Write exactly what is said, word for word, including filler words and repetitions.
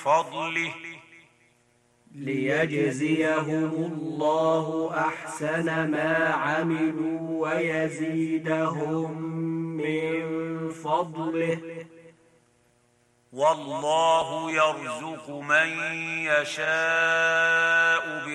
فضله ليجزيهم الله أحسن ما عملوا ويزيدهم من فضله والله يرزق من يشاء